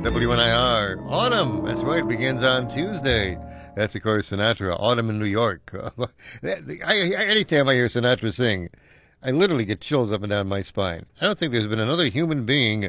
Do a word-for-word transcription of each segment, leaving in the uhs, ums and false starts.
W N I R. Autumn, that's right, begins on Tuesday. That's, of course, Sinatra, Autumn in New York. I, I, anytime I hear Sinatra sing, I literally get chills up and down my spine. I don't think there's been another human being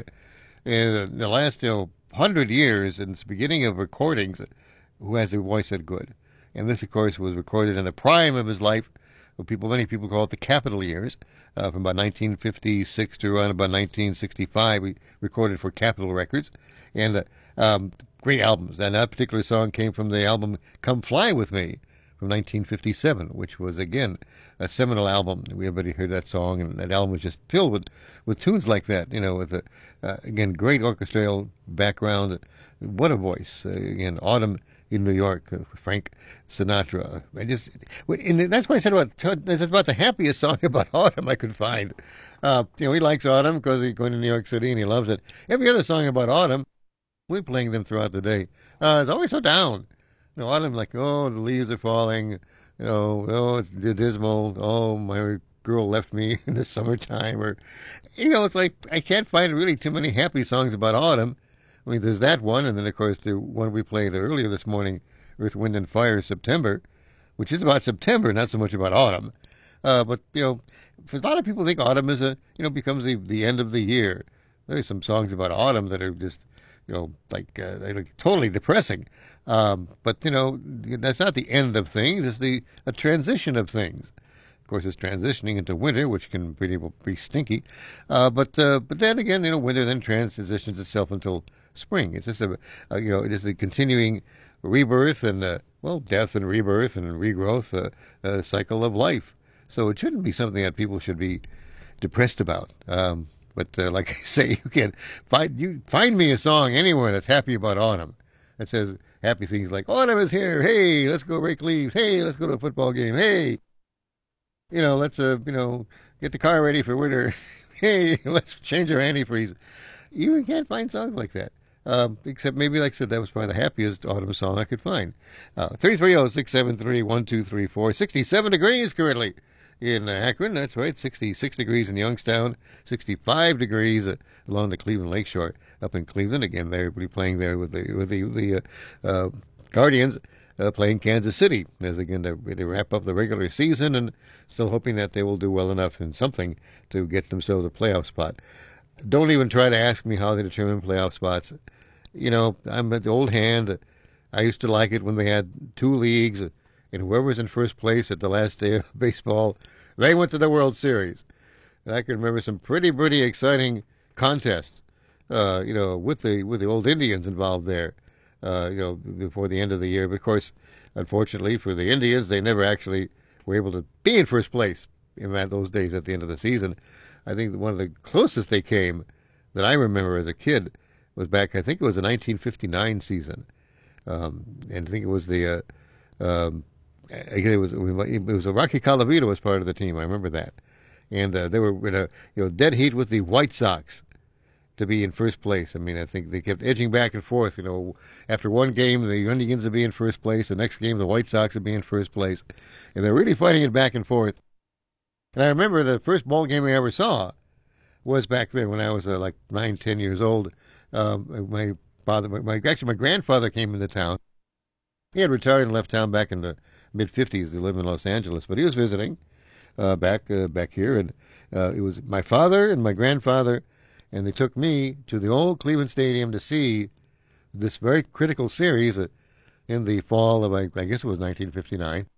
in the last, you know, hundred years, since the beginning of recordings, who has a voice that good. And this, of course, was recorded in the prime of his life. People, many people call it the Capitol years, uh, from about nineteen fifty-six to around about nineteen sixty-five. We recorded for Capitol Records, and uh, um, great albums. And that particular song came from the album "Come Fly with Me" from nineteen fifty-seven, which was again a seminal album. We everybody heard that song, and that album was just filled with, with tunes like that. You know, with a, uh, again great orchestral background. What a voice! Uh, again, Autumn in New York, uh, Frank Sinatra. I just, and that's what I said about, that's about the happiest song about autumn I could find. Uh, you know, he likes autumn because he's going to New York City and he loves it. Every other song about autumn, we're playing them throughout the day. Uh, it's always so down. You know, autumn, like, oh, the leaves are falling. You know, oh, it's dismal. Oh, my girl left me in the summertime. Or, you know, it's like, I can't find really too many happy songs about autumn. I mean, there's that one, and then, of course, the one we played earlier this morning, Earth, Wind, and Fire, September, which is about September, not so much about autumn. Uh, but, you know, for a lot of people think autumn is a, you know, becomes the, the end of the year. There's some songs about autumn that are just, you know, like, uh, they're like totally depressing. Um, but, you know, that's not the end of things. It's the a transition of things. Of course, it's transitioning into winter, which can pretty well be stinky. Uh, but uh, but then again, you know, winter then transitions itself until spring. It's just a, a you know, it is a continuing rebirth and uh, well, death and rebirth and regrowth uh, uh, cycle of life. So it shouldn't be something that people should be depressed about. Um, but uh, like I say, you can find you find me a song anywhere that's happy about autumn. That says happy things like autumn is here. Hey, let's go rake leaves. Hey, let's go to a football game. Hey, you know, let's uh, you know, get the car ready for winter. Hey, let's change our antifreeze. You can't find songs like that. Um, except maybe, like I said, that was probably the happiest autumn song I could find. Uh, three three zero, six seven three, one two three four. sixty-seven degrees currently in uh, Akron. That's right. sixty-six degrees in Youngstown. sixty-five degrees uh, along the Cleveland Lakeshore up in Cleveland. Again, they're playing there with the with the, the uh, uh, Guardians uh, playing Kansas City. As again, they, they wrap up the regular season and still hoping that they will do well enough in something to get themselves a playoff spot. Don't even try to ask me how they determine playoff spots. You know, I'm at the old hand. I used to like it when they had two leagues, and whoever was in first place at the last day of baseball, they went to the World Series. And I can remember some pretty, pretty exciting contests, uh, you know, with the with the old Indians involved there, uh, you know, before the end of the year. But, of course, unfortunately for the Indians, they never actually were able to be in first place in that, those days at the end of the season. I think one of the closest they came that I remember as a kid was back, I think it was the nineteen fifty-nine season. Um, and I think it was the, uh, um, again, it was, it was a Rocky Colavito was part of the team. I remember that. And uh, they were in a, you know, dead heat with the White Sox to be in first place. I mean, I think they kept edging back and forth. You know, after one game, the Indians would be in first place. The next game, the White Sox would be in first place. And they're really fighting it back and forth. And I remember the first ball game I ever saw was back there when I was uh, like nine, ten years old. Um, my father, my, my actually my grandfather came into town. He had retired and left town back in the mid fifties. He lived in Los Angeles, but he was visiting uh, back uh, back here, and uh, it was my father and my grandfather, and they took me to the old Cleveland Stadium to see this very critical series uh, in the fall of I, I guess it was nineteen fifty-nine.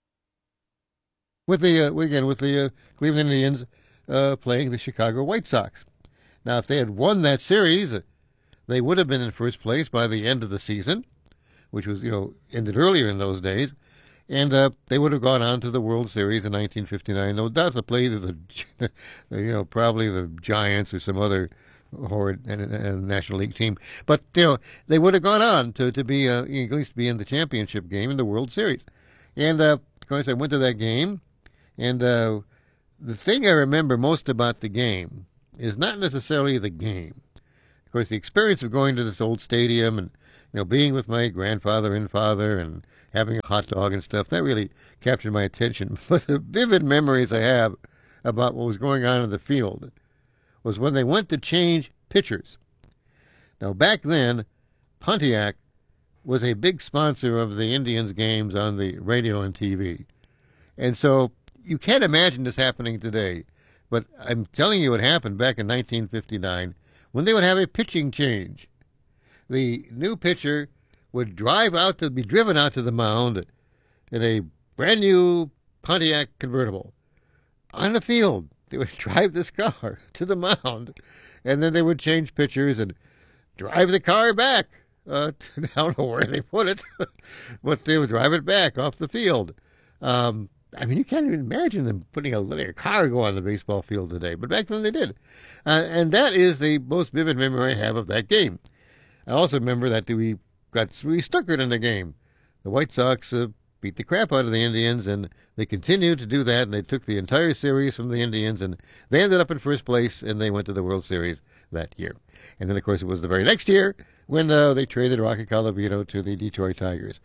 With the uh, again with the uh, Cleveland Indians uh, playing the Chicago White Sox. Now, if they had won that series, uh, they would have been in first place by the end of the season, which was, you know, ended earlier in those days, and uh, they would have gone on to the World Series in nineteen fifty-nine. No doubt to play the, you know, probably the Giants or some other horrid uh, uh, National League team. But, you know, they would have gone on to to be uh, at least be in the championship game in the World Series. And uh, of course, I went to that game. And uh, the thing I remember most about the game is not necessarily the game. Of course, the experience of going to this old stadium and, you know, being with my grandfather and father and having a hot dog and stuff, that really captured my attention. But the vivid memories I have about what was going on in the field was when they went to change pitchers. Now, back then, Pontiac was a big sponsor of the Indians games on the radio and T V. And so you can't imagine this happening today. But I'm telling you what happened back in nineteen fifty-nine when they would have a pitching change. The new pitcher would drive out to be driven out to the mound in a brand new Pontiac convertible. On the field, they would drive this car to the mound, and then they would change pitchers and drive the car back. Uh, I don't know where they put it, but they would drive it back off the field. Um, I mean, you can't even imagine them putting a, letting a car go on the baseball field today, but back then they did. Uh, and that is the most vivid memory I have of that game. I also remember that we got really stuckered in the game. The White Sox uh, beat the crap out of the Indians, and they continued to do that, and they took the entire series from the Indians, and they ended up in first place, and they went to the World Series that year. And then, of course, it was the very next year when uh, they traded Rocky Colavito to the Detroit Tigers.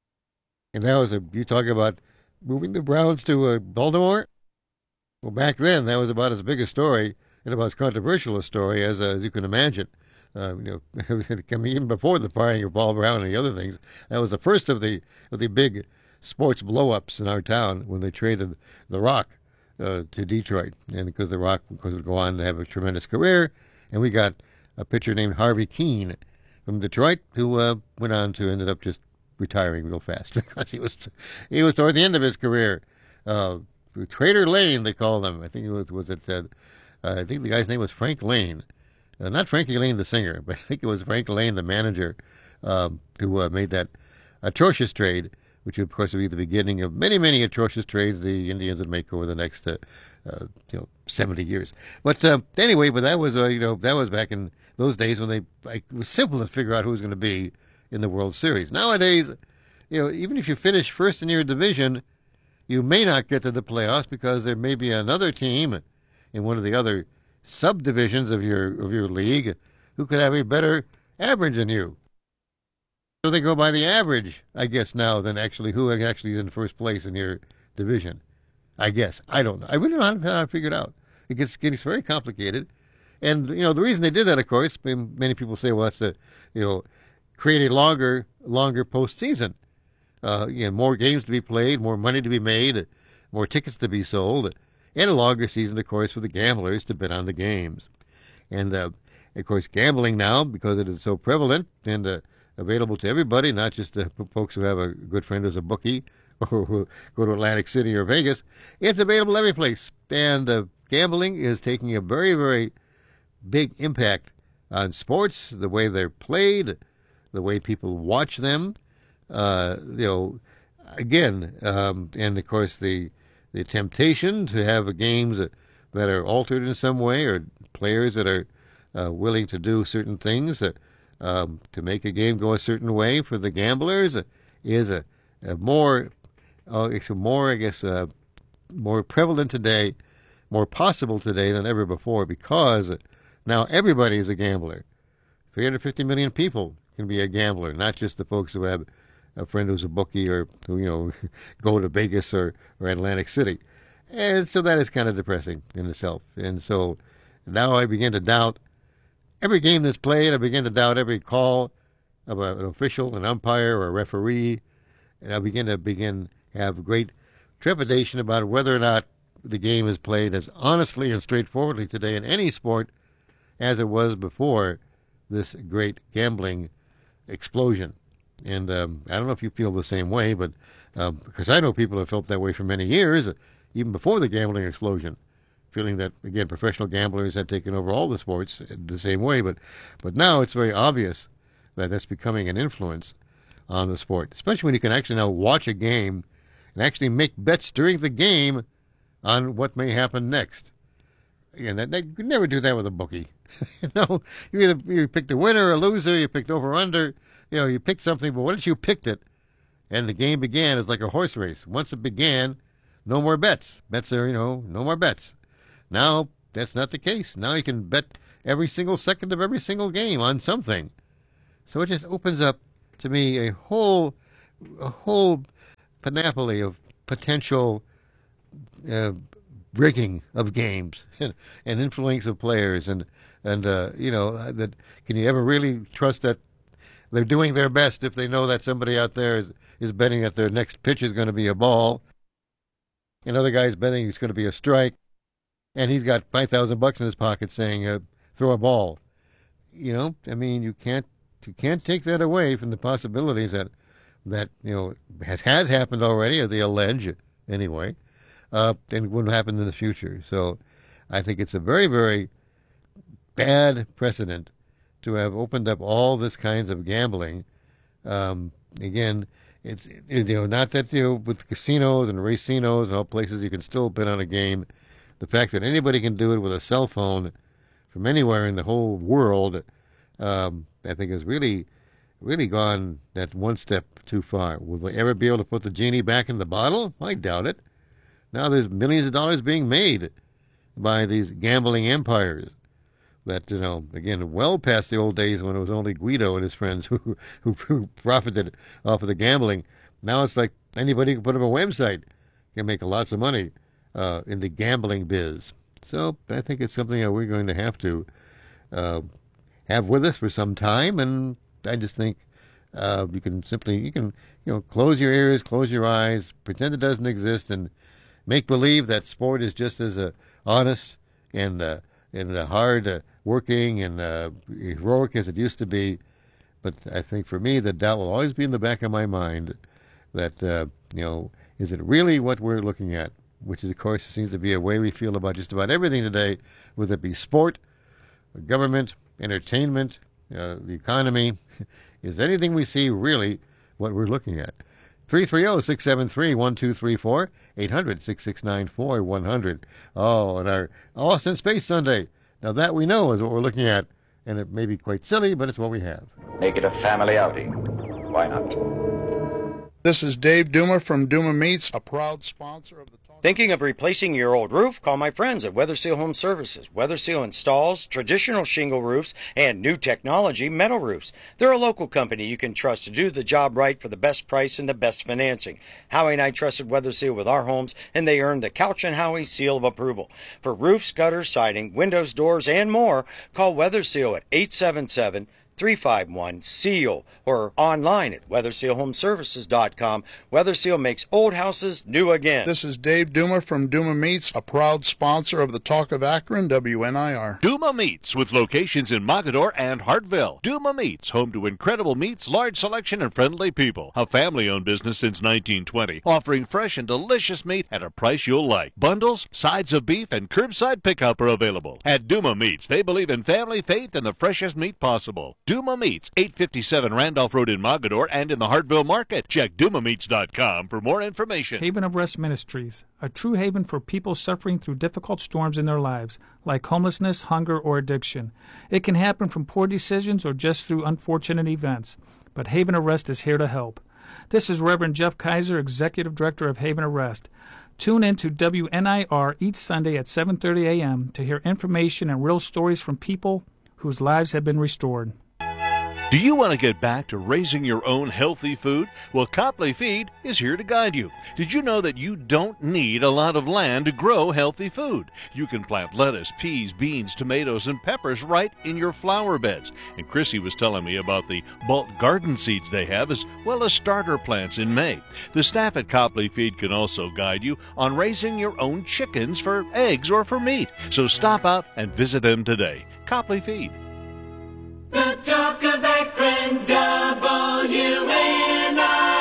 And that was a, you talk about moving the Browns to uh, Baltimore? Well, back then, that was about as big a story and about as controversial a story as, uh, as you can imagine. Uh, you know, I mean, even before the firing of Paul Brown and the other things, that was the first of the of the big sports blow-ups in our town when they traded The Rock uh, to Detroit. And because The Rock because would go on to have a tremendous career, and we got a pitcher named Harvey Keene from Detroit who uh, went on to ended up just retiring real fast because he was he was toward the end of his career. Uh, Trader Lane, they called him. I think it was was it. Uh, I think the guy's name was Frank Lane. Uh, not Frankie Lane, the singer, but I think it was Frank Lane, the manager, um, who uh, made that atrocious trade, which would, of course, would be the beginning of many, many atrocious trades the Indians would make over the next, uh, uh, you know, seventy years. But uh, anyway, but that was, uh, you know, that was back in those days when they like, it was simple to figure out who was going to be in the World Series. Nowadays, you know, even if you finish first in your division, you may not get to the playoffs because there may be another team in one of the other subdivisions of your of your league who could have a better average than you. So they go by the average, I guess, now than actually who actually is in first place in your division. I guess. I don't know. I really don't know how to figure it out. It gets, gets very complicated. And, you know, the reason they did that, of course, many people say, well, that's to, you know, create a longer, longer postseason. Uh, you know, more games to be played, more money to be made, more tickets to be sold, and a longer season, of course, for the gamblers to bet on the games. And, uh, of course, gambling now, because it is so prevalent and uh, available to everybody, not just the folks who have a good friend who's a bookie or who go to Atlantic City or Vegas, it's available every place. And uh, gambling is taking a very, very big impact on sports, the way they're played, the way people watch them. Uh, you know, again, um, and, of course, the the temptation to have games that, that are altered in some way, or players that are uh, willing to do certain things that, um, to make a game go a certain way for the gamblers uh, is a, a more, uh, it's a more, I guess, uh, more prevalent today, more possible today than ever before, because now everybody is a gambler. three hundred fifty million people can be a gambler, not just the folks who have a friend who's a bookie or who, you know, go to Vegas or, or Atlantic City. And so that is kind of depressing in itself. And so now I begin to doubt every game that's played. I begin to doubt every call of a, an official, an umpire, or a referee. And I begin to begin have great trepidation about whether or not the game is played as honestly and straightforwardly today in any sport as it was before this great gambling explosion. And um, I don't know if you feel the same way, but um, because I know people have felt that way for many years, even before the gambling explosion, feeling that, again, professional gamblers had taken over all the sports the same way. But, but now it's very obvious that that's becoming an influence on the sport, especially when you can actually now watch a game and actually make bets during the game on what may happen next. Again, that, that, you could never do that with a bookie. you know, you either you pick the winner or loser, you picked over-under. You know, you picked something, but once you picked it and the game began, it's like a horse race. Once it began, no more bets. Bets are, you know, no more bets. Now, that's not the case. Now you can bet every single second of every single game on something. So it just opens up, to me, a whole, a whole panoply of potential uh, rigging of games and, and influence of players. And, and uh, you know, that can you ever really trust that they're doing their best if they know that somebody out there is, is betting that their next pitch is going to be a ball. Another guy's betting it's going to be a strike, and he's got five thousand bucks in his pocket saying, uh, "Throw a ball." You know, I mean, you can't you can't take that away from the possibilities that that you know has has happened already, or they allege anyway, uh, and wouldn't happen in the future. So, I think it's a very very bad precedent to have opened up all this kinds of gambling. Um, again. It's you know not that you know with casinos and racinos and all places you can still bet on a game. The fact that anybody can do it with a cell phone from anywhere in the whole world, um, I think has really, really gone that one step too far. Will they ever be able to put the genie back in the bottle? I doubt it. Now there's millions of dollars being made by these gambling empires. That, you know, again, well past the old days when it was only Guido and his friends who, who, who profited off of the gambling. Now it's like anybody can put up a website, can make lots of money uh, in the gambling biz. So I think it's something that we're going to have to uh, have with us for some time. And I just think uh, you can simply, you can, you know, close your ears, close your eyes, pretend it doesn't exist, and make believe that sport is just as uh, honest and uh, and uh, hard uh, working and uh, heroic as it used to be. But I think for me, the doubt will always be in the back of my mind that, uh, you know, is it really what we're looking at? Which is, of course, seems to be a way we feel about just about everything today, whether it be sport, government, entertainment, uh, the economy. Is anything we see really what we're looking at? three three zero, six seven three, one two three four, eight hundred, six six nine four, one hundred. Oh, and our Austin Space Sunday. Now that we know is what we're looking at, and it may be quite silly, but it's what we have. Make it a family outing. Why not? This is Dave Duma from Duma Meats, a proud sponsor of the Talk. Thinking of replacing your old roof? Call my friends at Weather Seal Home Services. Weather Seal installs traditional shingle roofs and new technology metal roofs. They're a local company you can trust to do the job right for the best price and the best financing. Howie and I trusted Weather Seal with our homes, and they earned the Couch and Howie seal of approval. For roofs, gutters, siding, windows, doors, and more, call Weather Seal at eight seven seven, three five one, SEAL or online at weather seal home services dot com. Weather Seal makes old houses new again. This is Dave Duma from Duma Meats, a proud sponsor of the Talk of Akron, W N I R. Duma Meats, with locations in Mogadore and Hartville. Duma Meats, home to incredible meats, large selection, and friendly people. A family-owned business since nineteen twenty, offering fresh and delicious meat at a price you'll like. Bundles, sides of beef, and curbside pickup are available. At Duma Meats, they believe in family, faith, and the freshest meat possible. Duma Meats, eight fifty-seven Randolph Road in Mogadore and in the Hartville Market. Check duma meats dot com for more information. Haven of Rest Ministries, a true haven for people suffering through difficult storms in their lives, like homelessness, hunger, or addiction. It can happen from poor decisions or just through unfortunate events, but Haven of Rest is here to help. This is Reverend Jeff Kaiser, Executive Director of Haven of Rest. Tune in to W N I R each Sunday at seven thirty a.m. to hear information and real stories from people whose lives have been restored. Do you want to get back to raising your own healthy food? Well, Copley Feed is here to guide you. Did you know that you don't need a lot of land to grow healthy food? You can plant lettuce, peas, beans, tomatoes, and peppers right in your flower beds. And Chrissy was telling me about the bulk garden seeds they have, as well as starter plants in May. The staff at Copley Feed can also guide you on raising your own chickens for eggs or for meat. So stop out and visit them today. Copley Feed. The Talk of Akron, W N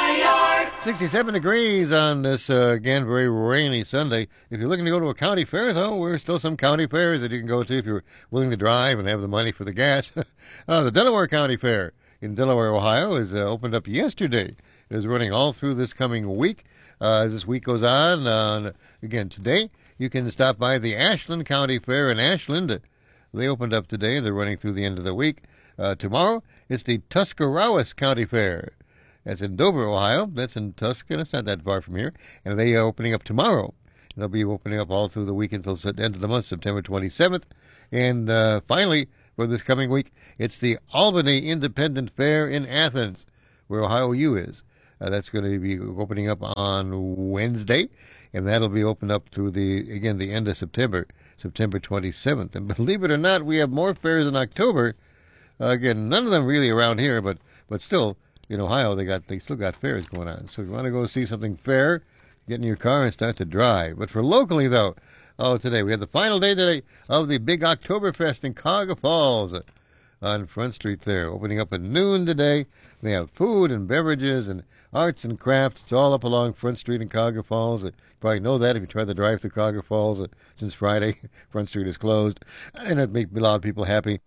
I R. sixty-seven degrees on this, uh, again, very rainy Sunday. If you're looking to go to a county fair, though, there's still some county fairs that you can go to if you're willing to drive and have the money for the gas. uh, the Delaware County Fair in Delaware, Ohio, is uh, opened up yesterday. It is running all through this coming week. Uh, as this week goes on, uh, again, today, you can stop by the Ashland County Fair in Ashland. They opened up today. They're running through the end of the week. Uh, tomorrow, it's the Tuscarawas County Fair. That's in Dover, Ohio. That's in Tuscany. It's not that far from here. And they are opening up tomorrow. They'll be opening up all through the week until the end of the month, September twenty-seventh. And uh, finally, for this coming week, it's the Albany Independent Fair in Athens, where Ohio U is. Uh, that's going to be opening up on Wednesday, and that'll be opened up through the, again, the end of September, September twenty-seventh. And believe it or not, we have more fairs in October. Uh, again, none of them really around here, but But still, in Ohio, they got they still got fairs going on. So if you want to go see something fair, get in your car and start to drive. But for locally, though, oh, today we have the final day today of the big Oktoberfest in Cuyahoga Falls on Front Street there, opening up at noon today. They have food and beverages and arts and crafts. It's all up along Front Street in Cuyahoga Falls. You probably know that if you try to drive through Cuyahoga Falls uh, since Friday. Front Street is closed, and it makes a lot of people happy.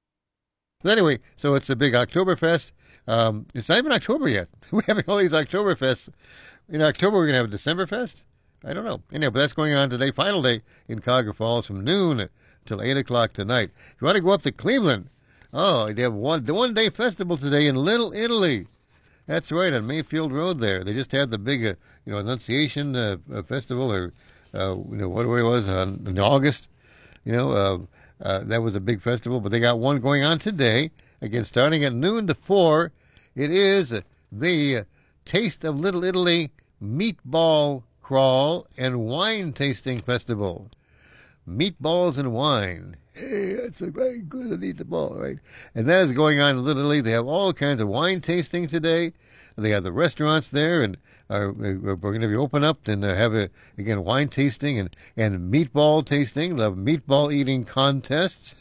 But anyway, so it's a big Oktoberfest. Um, it's not even October yet. We're having all these Oktoberfests. In October, we're going to have a Decemberfest? I don't know. Anyway, but that's going on today, final day in Cuyahoga Falls from noon till eight o'clock tonight. If you want to go up to Cleveland, oh, they have one, the one-day festival today in Little Italy. That's right, on Mayfield Road there. They just had the big, uh, you know, Annunciation uh, uh, Festival, or, uh, you know, whatever it was, on, in August. You know, uh, uh, that was a big festival, but they got one going on today. Again, starting at noon to four. It is the Taste of Little Italy Meatball Crawl and Wine Tasting Festival. Meatballs and wine. Hey, that's a very good to eat the ball, right? And that is going on in Little Italy. They have all kinds of wine tasting today. They have the restaurants there, and are, we're going to be open up and have, a, again, wine tasting and, and meatball tasting. They'll have meatball eating contests.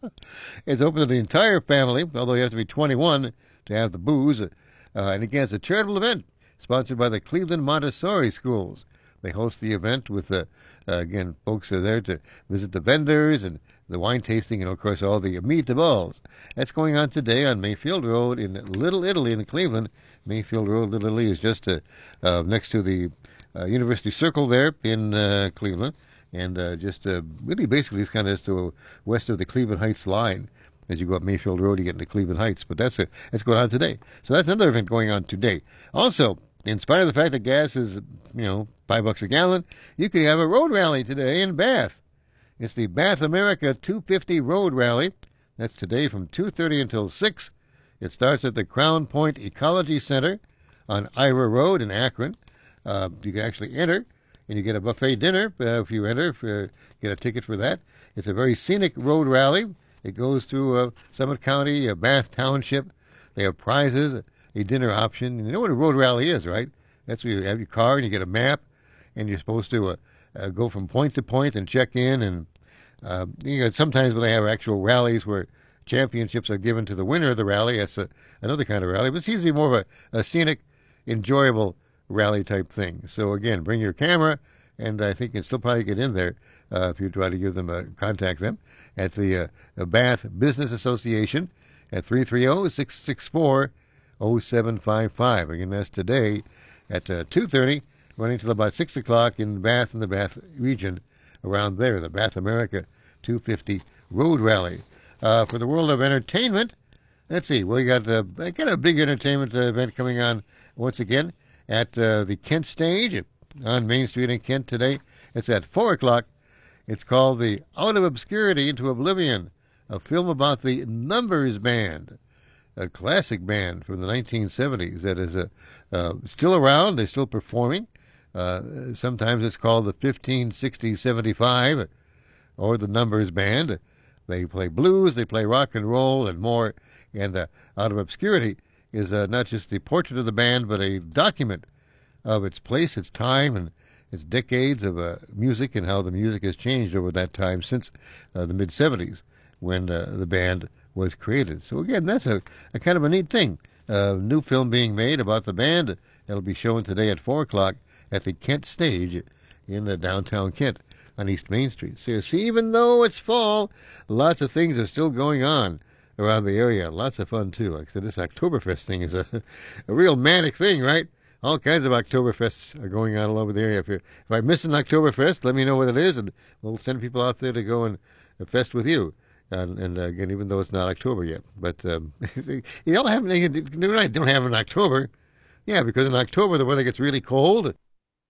It's open to the entire family, although you have to be twenty-one to have the booze. Uh, and again, it's a charitable event sponsored by the Cleveland Montessori Schools. They host the event with, uh, uh, again, folks are there to visit the vendors and the wine tasting and, of course, all the meatballs. That's going on today on Mayfield Road in Little Italy in Cleveland. Mayfield Road, Little Italy is just uh, uh, next to the uh, University Circle there in uh, Cleveland. And uh, just uh, really basically it's kind of just to west of the Cleveland Heights line. As you go up Mayfield Road, you get into Cleveland Heights. But that's it. That's going on today. So that's another event going on today. Also, in spite of the fact that gas is, you know, five bucks a gallon, you could have a road rally today in Bath. It's the Bath America two fifty Road Rally. That's today from two thirty until six. It starts at the Crown Point Ecology Center on Ira Road in Akron. Uh, you can actually enter, and you get a buffet dinner uh, if you enter, if, uh, get a ticket for that. It's a very scenic road rally. It goes through uh, Summit County, uh, Bath Township. They have prizes, a dinner option. You know what a road rally is, right? That's where you have your car and you get a map, and you're supposed to uh, uh, go from point to point and check in. And uh, you know, sometimes when they have actual rallies where championships are given to the winner of the rally, that's a, another kind of rally. But it seems to be more of a, a scenic, enjoyable rally type thing. So again, bring your camera, and I think you can still probably get in there uh, if you try to give them a, contact them at the uh, Bath Business Association at three three zero, six six four, zero seven five five. Again, that's today at uh, two thirty, running till about six o'clock in Bath and the Bath region around there, the Bath America two fifty Road Rally. Uh, for the world of entertainment, let's see, we got, uh, got a big entertainment uh, event coming on once again at uh, the Kent Stage on Main Street in Kent today. It's at four o'clock. It's called the Out of Obscurity into Oblivion, a film about the Numbers Band, a classic band from the nineteen seventies that is uh, uh, still around. They're still performing. Uh, sometimes it's called the fifteen sixty seventy-five or the Numbers Band. They play blues, they play rock and roll, and more. And uh, Out of Obscurity is uh, not just the portrait of the band, but a document of its place, its time, and its decades of uh, music, and how the music has changed over that time since uh, the mid seventies when uh, the band was created. So again, that's a, a kind of a neat thing. A uh, new film being made about the band. It'll be shown today at four o'clock at the Kent Stage in uh, downtown Kent on East Main Street. So you see, even though it's fall, lots of things are still going on around the area. Lots of fun, too. Like I said, this Oktoberfest thing is a, a real manic thing, right? All kinds of Oktoberfests are going on all over the area. If, you're, if I miss an Oktoberfest, let me know what it is, and we'll send people out there to go and uh, fest with you. And, and uh, again, even though it's not October yet. But um, you don't have, they don't have it in October. Yeah, because in October the weather gets really cold, and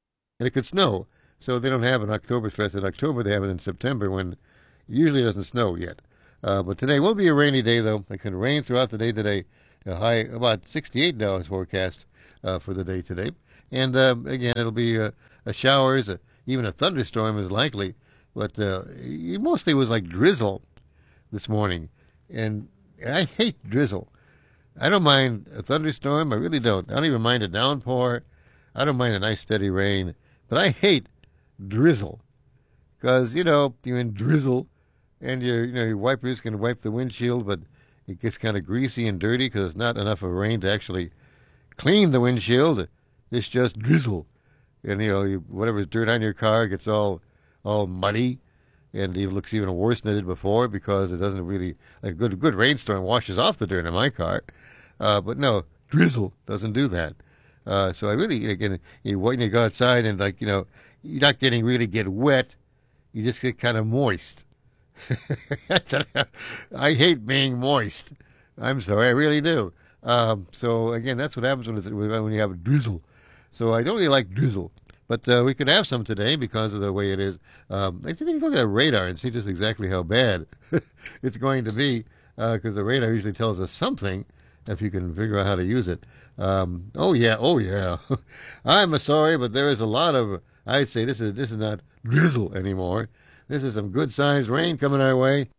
it could snow. So they don't have an Oktoberfest in October. They have it in September when it usually doesn't snow yet. Uh, but today will be a rainy day, though. It can rain throughout the day today. A high about sixty-eight now is forecast uh, for the day today. And uh, again, it'll be uh, a showers. Uh, even a thunderstorm is likely. But uh, mostly it was like drizzle this morning. And I hate drizzle. I don't mind a thunderstorm. I really don't. I don't even mind a downpour. I don't mind a nice steady rain. But I hate drizzle. Because, you know, you're in drizzle, and your, you know, your wipers can wipe the windshield, but it gets kind of greasy and dirty because there's not enough of rain to actually clean the windshield. It's just drizzle. And, you know, you, whatever's dirt on your car gets all all muddy, and it looks even worse than it did before because it doesn't really, like a good, good rainstorm washes off the dirt in my car. Uh, but no, drizzle doesn't do that. Uh, so I really, again, you, when you go outside and, like, you know, you're not getting really get wet, you just get kind of moist. I hate being moist. I'm sorry, I really do. Um, so, again, that's what happens when, it's, when you have a drizzle. So I don't really like drizzle. But uh, we could have some today because of the way it is. Um, I think we can look at a radar and see just exactly how bad it's going to be because uh, the radar usually tells us something if you can figure out how to use it. Um, oh, yeah, oh, yeah. I'm sorry, but there is a lot of, I'd say this is this is not drizzle anymore. This is some good-sized rain coming our way.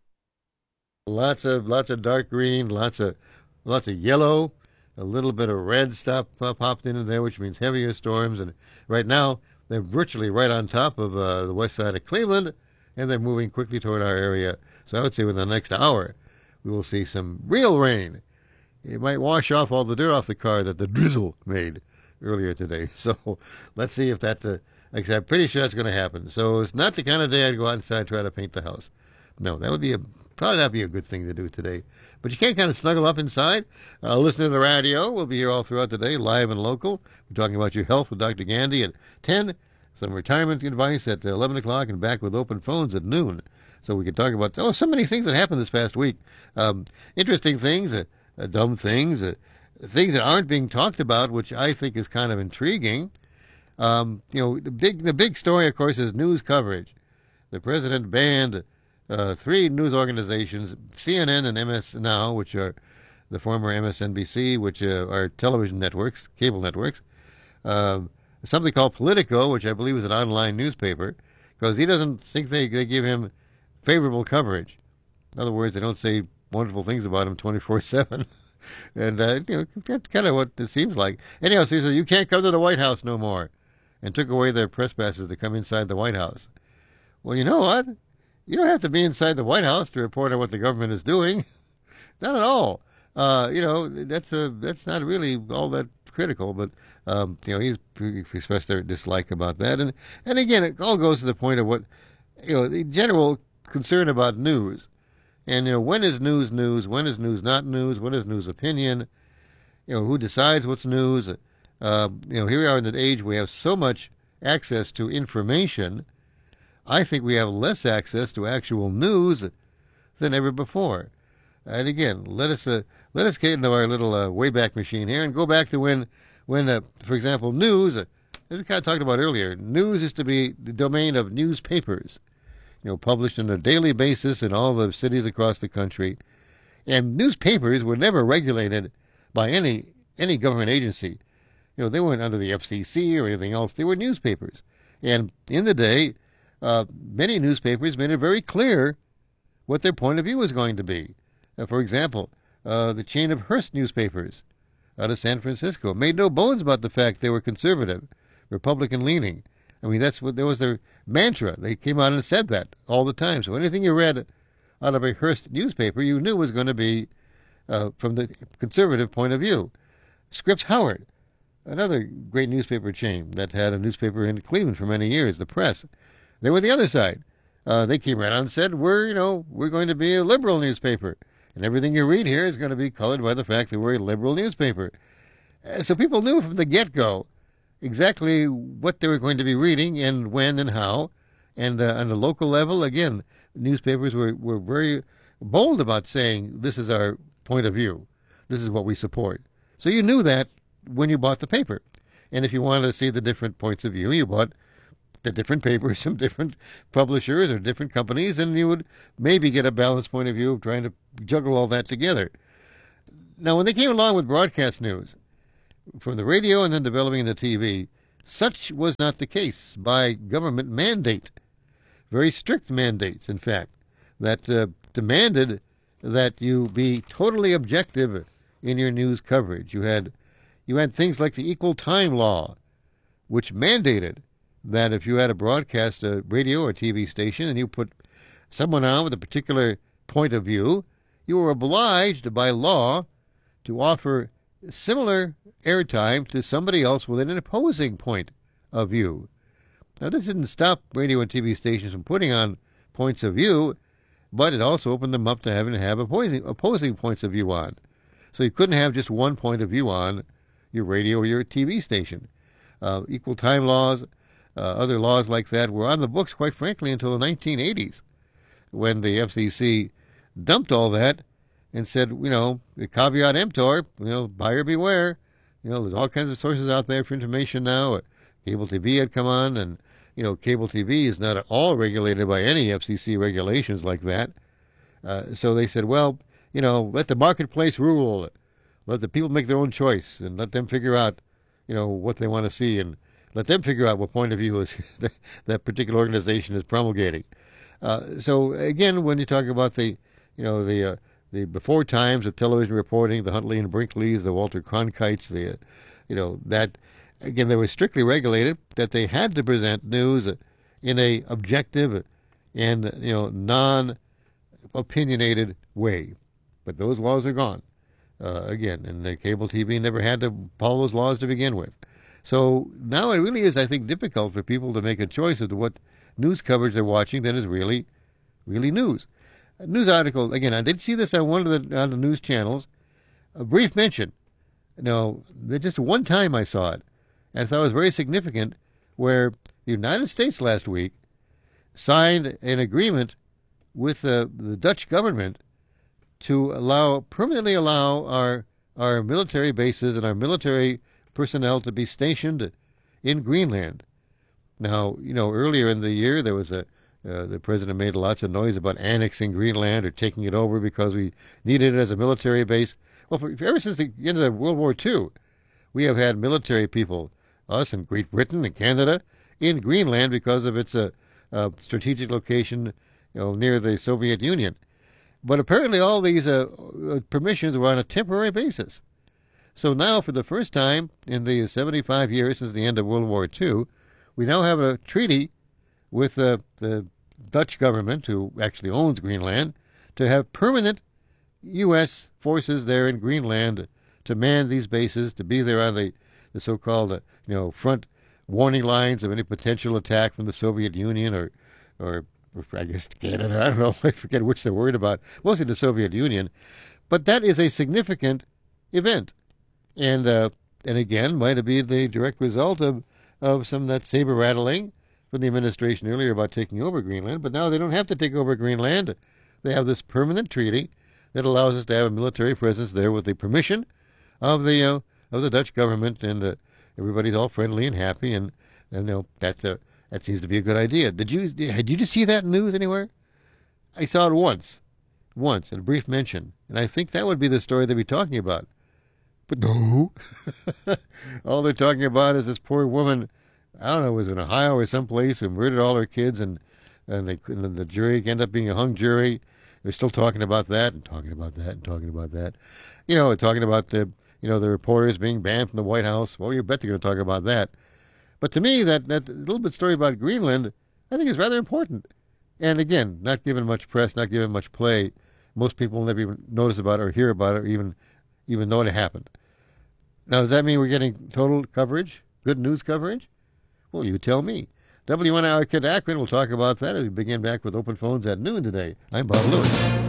Lots of lots of dark green, lots of lots of yellow, a little bit of red stuff uh, popped into there, which means heavier storms. And right now, they're virtually right on top of uh, the west side of Cleveland, and they're moving quickly toward our area. So I would say within the next hour, we will see some real rain. It might wash off all the dirt off the car that the drizzle made earlier today. So let's see if that, uh, like I said, I'm pretty sure that's going to happen. So it's not the kind of day I'd go outside and try to paint the house. No, that would be a probably not be a good thing to do today. But you can't kind of snuggle up inside. Uh, listen to the radio. We'll be here all throughout the day, live and local. We're talking about your health with Doctor Gandy at ten, some retirement advice at eleven o'clock, and back with open phones at noon. So we can talk about, oh, so many things that happened this past week. Um, interesting things, uh, uh, dumb things, uh, things that aren't being talked about, which I think is kind of intriguing. Um, you know, the big, the big story, of course, is news coverage. The president banned Uh, three news organizations, C N N and M S Now, which are the former M S N B C, which uh, are television networks, cable networks. Uh, something called Politico, which I believe is an online newspaper, because he doesn't think they, they give him favorable coverage. In other words, they don't say wonderful things about him twenty-four seven. And, uh, you know, that's kind of what it seems like. Anyhow, so he said, you can't come to the White House no more, and took away their press passes to come inside the White House. Well, you know what? You don't have to be inside the White House to report on what the government is doing. Not at all. Uh, you know, that's a, that's not really all that critical, but, um, you know, he's expressed their dislike about that. And, and again, it all goes to the point of what, you know, the general concern about news. And, you know, when is news news? When is news not news? When is news opinion? You know, who decides what's news? Uh, you know, here we are in an age where we have so much access to information. I think we have less access to actual news than ever before. And again, let us uh, let us get into our little uh, Wayback Machine here and go back to when, when uh, for example, news, uh, as we kind of talked about earlier, news used to be the domain of newspapers, you know, published on a daily basis in all the cities across the country. And newspapers were never regulated by any any government agency. You know, they weren't under the F C C or anything else. They were newspapers. And in the day, Uh, many newspapers made it very clear what their point of view was going to be. Uh, for example, uh, the chain of Hearst newspapers out of San Francisco made no bones about the fact they were conservative, Republican-leaning. I mean, that's what that was their mantra. They came out and said that all the time. So anything you read out of a Hearst newspaper, you knew was going to be uh, from the conservative point of view. Scripps Howard, another great newspaper chain that had a newspaper in Cleveland for many years, the Press. They were the other side. Uh, they came right out and said, we're, you know, we're going to be a liberal newspaper. And everything you read here is going to be colored by the fact that we're a liberal newspaper. Uh, so people knew from the get-go exactly what they were going to be reading and when and how. And uh, on the local level, again, newspapers were, were very bold about saying, this is our point of view. This is what we support. So you knew that when you bought the paper. And if you wanted to see the different points of view, you bought the different papers from different publishers or different companies, and you would maybe get a balanced point of view of trying to juggle all that together. Now, when they came along with broadcast news, from the radio and then developing the T V, such was not the case by government mandate. Very strict mandates, in fact, that uh, demanded that you be totally objective in your news coverage. You had you had things like the Equal Time Law, which mandated that if you had a broadcast, a radio or T V station, and you put someone on with a particular point of view, you were obliged by law to offer similar airtime to somebody else with an opposing point of view. Now, this didn't stop radio and T V stations from putting on points of view, but it also opened them up to having to have opposing, opposing points of view on. So you couldn't have just one point of view on your radio or your T V station. Uh, equal time laws, uh, other laws like that were on the books, quite frankly, until the nineteen eighties, when the F C C dumped all that and said, you know, caveat emptor, you know, buyer beware. You know, there's all kinds of sources out there for information now. Cable T V had come on, and, you know, cable T V is not at all regulated by any F C C regulations like that. Uh, so they said, well, you know, let the marketplace rule. Let the people make their own choice and let them figure out, you know, what they want to see, and let them figure out what point of view is that particular organization is promulgating. Uh, so, again, when you talk about the, you know, the... Uh, The before times of television reporting, the Huntley and Brinkleys, the Walter Cronkites, the, uh, you know, that, again, they were strictly regulated, that they had to present news in a objective and, you know, non-opinionated way. But those laws are gone, uh, again, and the cable T V never had to follow those laws to begin with. So now it really is, I think, difficult for people to make a choice as to what news coverage they're watching that is really, really news. News article, again, I did see this on one of the, on the news channels, a brief mention. No, just one time I saw it, and I thought it was very significant, where the United States last week signed an agreement with the, the Dutch government to allow, permanently allow our, our military bases and our military personnel to be stationed in Greenland. Now, you know, earlier in the year there was a Uh, the president made lots of noise about annexing Greenland or taking it over because we needed it as a military base. Well, for, ever since the end of World War Two, we have had military people, us and Great Britain and Canada, in Greenland because of its uh, uh, strategic location, you know, near the Soviet Union. But apparently all these uh, permissions were on a temporary basis. So now, for the first time in the seventy-five years since the end of World War Two, we now have a treaty with uh, the Dutch government, who actually owns Greenland, to have permanent U S forces there in Greenland to man these bases, to be there on the, the so-called, uh, you know, front warning lines of any potential attack from the Soviet Union or, or, or I guess Canada. I don't know. I forget which they're worried about. Mostly the Soviet Union. But that is a significant event. And, uh, and again, might it be the direct result of, of some of that saber-rattling from the administration earlier about taking over Greenland, but now they don't have to take over Greenland. They have this permanent treaty that allows us to have a military presence there with the permission of the uh, of the Dutch government, and uh, everybody's all friendly and happy, and, and you know, that uh, that seems to be a good idea. Did you did you just see that in news anywhere? I saw it once, once in a brief mention, and I think that would be the story they'd be talking about. But no, all they're talking about is this poor woman. I don't know, it was in Ohio or someplace, who murdered all her kids, and and, they, and the jury ended up being a hung jury. They're still talking about that and talking about that and talking about that. You know, talking about the you know the reporters being banned from the White House. Well, you bet they're going to talk about that. But to me, that that little bit story about Greenland, I think is rather important. And again, not given much press, not given much play. Most people never even notice about it or hear about it or even even know it happened. Now, does that mean we're getting total coverage, good news coverage? Well, you tell me. W N I R Kid Akron will talk about that as we begin back with open phones at noon today. I'm Bob Lewis.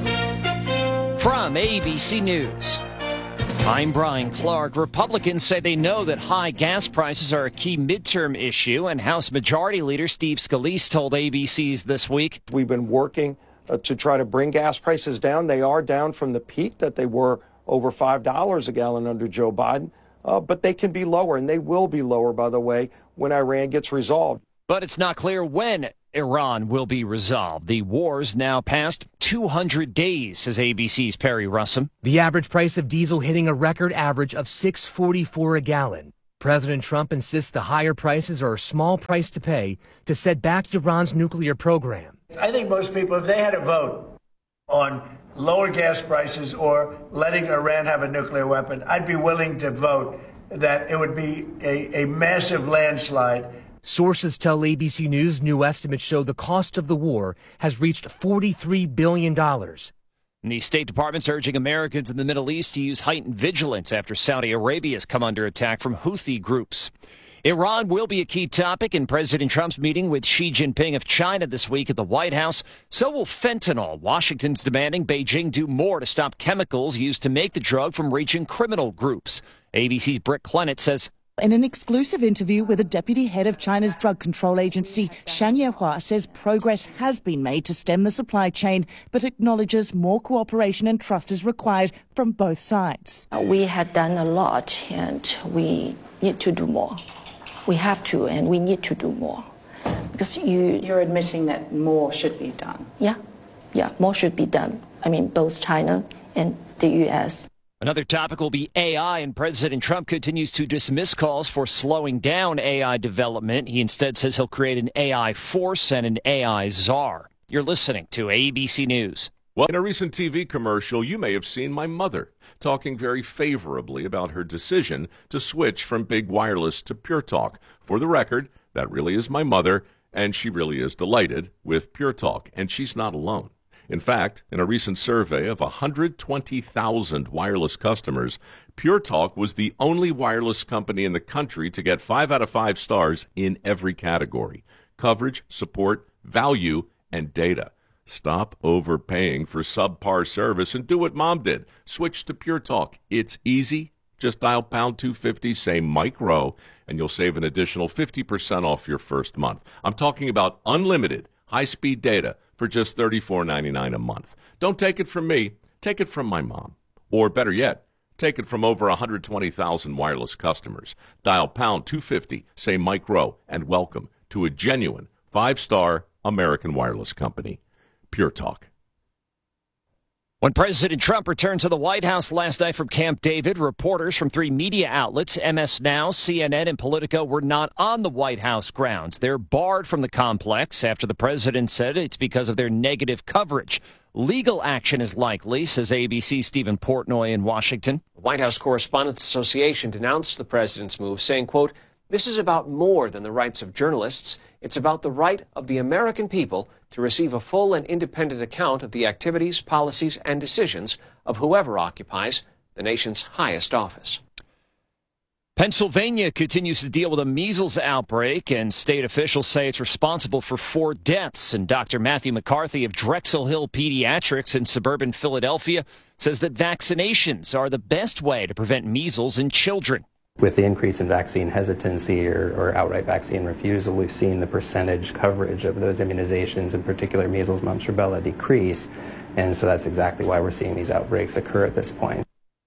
From A B C News, I'm Brian Clark. Republicans say they know that high gas prices are a key midterm issue, and House Majority Leader Steve Scalise told A B C's This Week. We've been working uh, to try to bring gas prices down. They are down from the peak that they were over five dollars a gallon under Joe Biden. Uh, but they can be lower, and they will be lower, by the way, when Iran gets resolved. But it's not clear when Iran will be resolved. The war's now past two hundred days, says A B C's Perry Russum. The average price of diesel hitting a record average of six forty-four a gallon. President Trump insists the higher prices are a small price to pay to set back Iran's nuclear program. I think most people, if they had a vote on lower gas prices or letting Iran have a nuclear weapon, I'd be willing to vote that it would be a, a massive landslide. Sources tell A B C News new estimates show the cost of the war has reached forty-three billion dollars. The State Department's urging Americans in the Middle East to use heightened vigilance after Saudi Arabia has come under attack from Houthi groups. Iran will be a key topic in President Trump's meeting with Xi Jinping of China this week at the White House. So will fentanyl. Washington's demanding Beijing do more to stop chemicals used to make the drug from reaching criminal groups. A B C's Britt Clennett says, in an exclusive interview with the deputy head of China's drug control agency, Shan Yehua says progress has been made to stem the supply chain, but acknowledges more cooperation and trust is required from both sides. We had done a lot, and we need to do more. We have to, and we need to do more. Because you... You're admitting that more should be done. Yeah, yeah, more should be done. I mean, both China and the U S Another topic will be A I, and President Trump continues to dismiss calls for slowing down A I development. He instead says he'll create an A I force and an A I czar. You're listening to A B C News. Well, in a recent T V commercial, you may have seen my mother talking very favorably about her decision to switch from Big Wireless to Pure Talk. For the record, that really is my mother, and she really is delighted with Pure Talk, and she's not alone. In fact, in a recent survey of one hundred twenty thousand wireless customers, Pure Talk was the only wireless company in the country to get five out of five stars in every category: coverage, support, value, and data. Stop overpaying for subpar service and do what Mom did. Switch to Pure Talk. It's easy. Just dial pound two fifty, say Mike Rowe, and you'll save an additional fifty percent off your first month. I'm talking about unlimited high-speed data for just thirty-four ninety-nine a month. Don't take it from me. Take it from my mom. Or better yet, take it from over one hundred twenty thousand wireless customers. Dial pound two fifty, say Mike Rowe, and welcome to a genuine five-star American wireless company. Pure Talk. When President Trump returned to the White House last night from Camp David, reporters from three media outlets, M S Now, C N N, and Politico, were not on the White House grounds. They're barred from the complex after the president said it's because of their negative coverage. Legal action is likely, says A B C's Stephen Portnoy in Washington. The White House Correspondents Association denounced the president's move, saying, quote, "This is about more than the rights of journalists. It's about the right of the American people to receive a full and independent account of the activities, policies, and decisions of whoever occupies the nation's highest office." Pennsylvania continues to deal with a measles outbreak, and state officials say it's responsible for four deaths. And Doctor Matthew McCarthy of Drexel Hill Pediatrics in suburban Philadelphia says that vaccinations are the best way to prevent measles in children. With the increase in vaccine hesitancy or, or outright vaccine refusal, we've seen the percentage coverage of those immunizations, in particular measles, mumps, rubella, decrease. And so that's exactly why we're seeing these outbreaks occur at this point.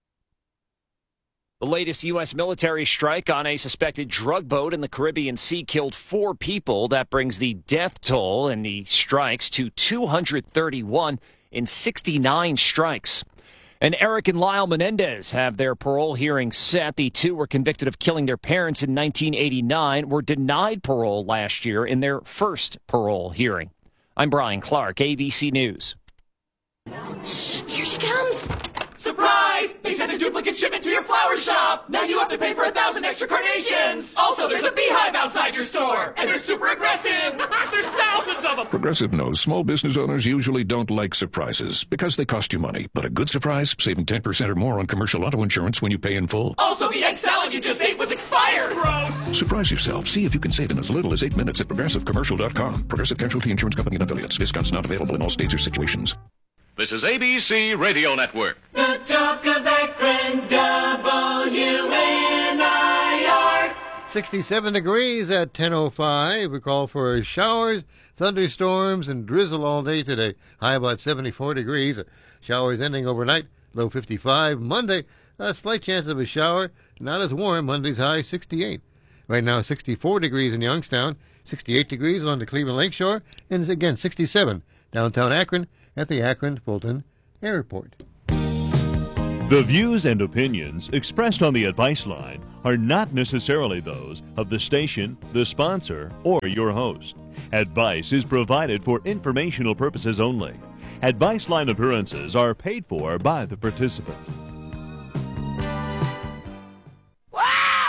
The latest U S military strike on a suspected drug boat in the Caribbean Sea killed four people. That brings the death toll in the strikes to two hundred thirty-one in sixty-nine strikes. And Eric and Lyle Menendez have their parole hearing set. The two were convicted of killing their parents in nineteen eighty-nine, were denied parole last year in their first parole hearing. I'm Brian Clark, A B C News. Shh, here she comes. Surprise! They sent a duplicate shipment to your flower shop. Now you have to pay for a thousand extra carnations. Also, there's a beehive outside your store, and they're super aggressive. There's thousands of them. Progressive knows small business owners usually don't like surprises because they cost you money. But a good surprise, saving ten percent or more on commercial auto insurance when you pay in full. Also, the egg salad you just ate was expired. Gross. Surprise yourself. See if you can save in as little as eight minutes at progressive commercial dot com. Progressive Casualty Insurance Company and affiliates. Discounts not available in all states or situations. This is A B C Radio Network. The Talk of Akron, W N I R. sixty-seven degrees at ten oh five. We call for showers, thunderstorms, and drizzle all day today. High about seventy-four degrees. Showers ending overnight. Low fifty-five. Monday, a slight chance of a shower. Not as warm. Monday's high sixty-eight. Right now, sixty-four degrees in Youngstown. sixty-eight degrees along the Cleveland Lakeshore. And again, sixty-seven downtown Akron at the Akron-Fulton Airport. The views and opinions expressed on the advice line are not necessarily those of the station, the sponsor, or your host. Advice is provided for informational purposes only. Advice line appearances are paid for by the participant.